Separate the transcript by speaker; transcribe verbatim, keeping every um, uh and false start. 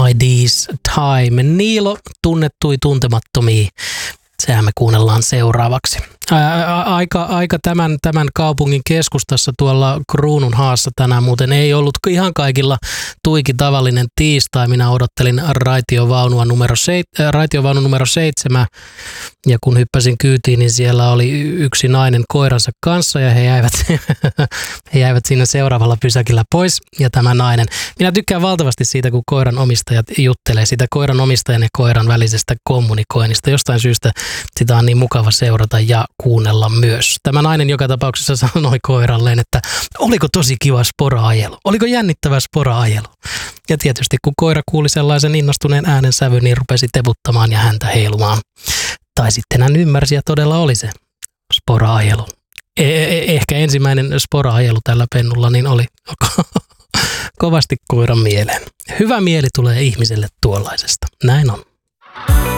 Speaker 1: This Time. Niilo tunnettui tuntemattomia. Sehän me kuunnellaan seuraavaksi. Ää, aika aika tämän, tämän kaupungin keskustassa tuolla Kruununhaassa tänään muuten ei ollut ihan kaikilla tuiki tavallinen tiistai. Minä odottelin raitiovaunua numero, seit, äh, raitiovaunu numero seitsemän ja kun hyppäsin kyytiin, niin siellä oli yksi nainen koiransa kanssa ja he jäivät, he jäivät siinä seuraavalla pysäkillä pois ja tämä nainen. Minä tykkään valtavasti siitä, kun koiran omistajat juttelee siitä koiran omistajan ja koiran välisestä kommunikoinnista. Jostain syystä sitä on niin mukava seurata ja kuunnella myös. Tämä nainen joka tapauksessa sanoi koiralleen, että oliko tosi kiva spora-ajelu, oliko jännittävä spora-ajelu. Ja tietysti kun koira kuuli sellaisen innostuneen äänen sävyn, niin rupesi teputtamaan ja häntä heilumaan. Tai sitten hän ymmärsi ja todella oli se spora-ajelu. Eh- ehkä ensimmäinen spora-ajelu tällä pennulla niin oli kovasti koiran mieleen. Hyvä mieli tulee ihmiselle tuollaisesta. Näin on.